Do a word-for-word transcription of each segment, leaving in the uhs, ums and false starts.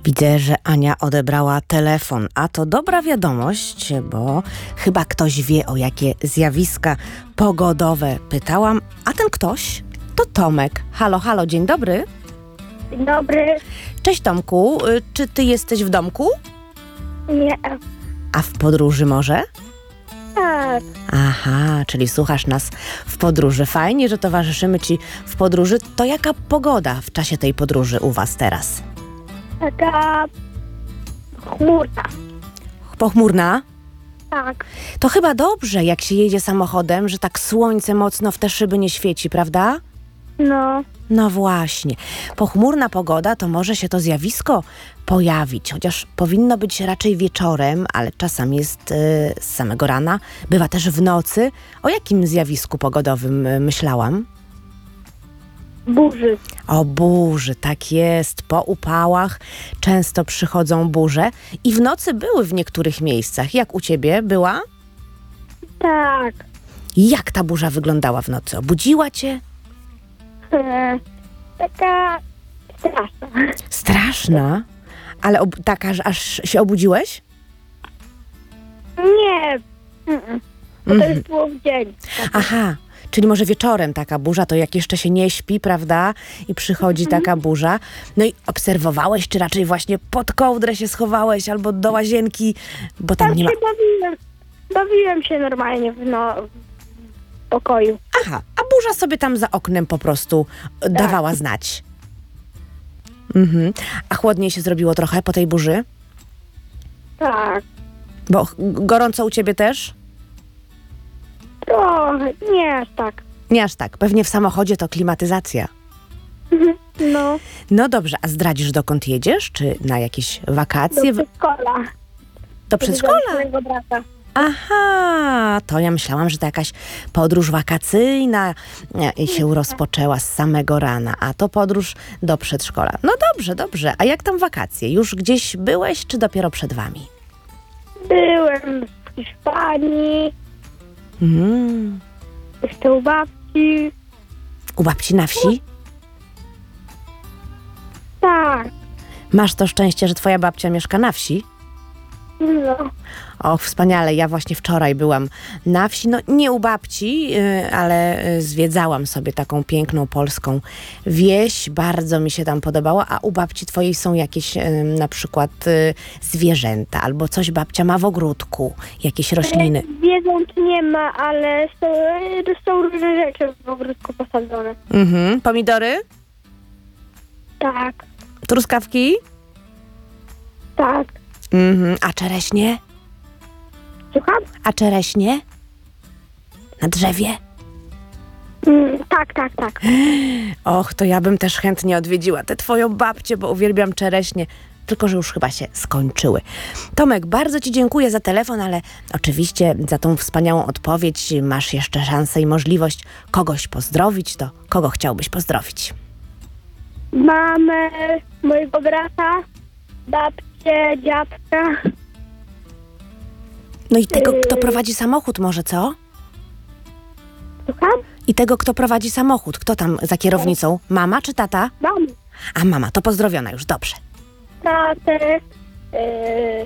Widzę, że Ania odebrała telefon, a to dobra wiadomość, bo chyba ktoś wie, o jakie zjawiska pogodowe pytałam, a ten ktoś to Tomek. Halo, halo, dzień dobry. Dzień dobry. Cześć Tomku, y, czy ty jesteś w domku? Nie. A w podróży może? Tak. Aha, czyli słuchasz nas w podróży. Fajnie, że towarzyszymy ci w podróży. To jaka pogoda w czasie tej podróży u was teraz? Taka chmurna. Pochmurna? Tak. To chyba dobrze, jak się jedzie samochodem, że tak słońce mocno w te szyby nie świeci, prawda? No. No właśnie. Pochmurna pogoda to może się to zjawisko pojawić, chociaż powinno być raczej wieczorem, ale czasem jest yy, z samego rana, bywa też w nocy. O jakim zjawisku pogodowym yy, myślałam? Burzy. O burzy, tak jest. Po upałach często przychodzą burze i w nocy były w niektórych miejscach. Jak u ciebie była? Tak. Jak ta burza wyglądała w nocy? Obudziła cię? E, taka straszna. Straszna? Ale ob- tak aż, aż się obudziłeś? Nie. Mm-mm. Bo to już było w dzień. Aha, czyli może wieczorem taka burza, to jak jeszcze się nie śpi, prawda? I przychodzi taka burza. No i obserwowałeś, czy raczej właśnie pod kołdrę się schowałeś albo do łazienki, bo tam Tam nie ma... się bawiłem. Bawiłem się normalnie w, no, w pokoju. Aha, a burza sobie tam za oknem po prostu dawała znać. Mhm. A chłodniej się zrobiło trochę po tej burzy? Tak. Bo ch- gorąco u ciebie też? Trochę. Nie aż tak. Nie aż tak. Pewnie w samochodzie to klimatyzacja. No. No dobrze, a zdradzisz, dokąd jedziesz? Czy na jakieś Do wakacje? W- przedszkola. Do przedszkola? Do mojego brata. Aha, to ja myślałam, że to jakaś podróż wakacyjna e, się rozpoczęła z samego rana, a to podróż do przedszkola. No dobrze, dobrze. A jak tam wakacje? Już gdzieś byłeś, czy dopiero przed wami? Byłem w Hiszpanii. Mm. Jeszcze u babci. U babci na wsi? Tak. Masz to szczęście, że twoja babcia mieszka na wsi? No. O, wspaniale. Ja właśnie wczoraj byłam na wsi. No nie u babci, yy, ale yy, zwiedzałam sobie taką piękną polską wieś. Bardzo mi się tam podobało. A u babci twojej są jakieś yy, na przykład yy, zwierzęta albo coś babcia ma w ogródku, jakieś rośliny. Zwierząt nie ma, ale są, są różne rzeczy w ogródku posadzone. Mhm. Pomidory? Tak, Truskawki? tak. Mhm. A czereśnie? Słucham? A czereśnie? Na drzewie? Mm, tak, tak, tak. Och, to ja bym też chętnie odwiedziła tę twoją babcię, bo uwielbiam czereśnie. Tylko że już chyba się skończyły. Tomek, bardzo ci dziękuję za telefon, ale oczywiście za tą wspaniałą odpowiedź masz jeszcze szansę i możliwość kogoś pozdrowić. To kogo chciałbyś pozdrowić? Mamę, mojego brata, babcię, dziadka. No i tego, kto prowadzi samochód może, co? Słucham? I tego, kto prowadzi samochód. Kto tam za kierownicą? Mama czy tata? Mam A mama, to pozdrowiona już, dobrze. tatę, yy,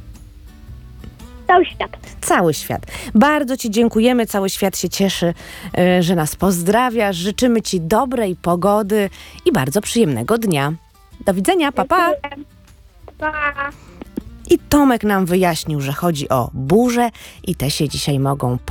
cały świat. Cały świat. Bardzo ci dziękujemy, cały świat się cieszy, y, że nas pozdrawiasz. Życzymy ci dobrej pogody i bardzo przyjemnego dnia. Do widzenia, pa, pa. Pa. I Tomek nam wyjaśnił, że chodzi o burze i te się dzisiaj mogą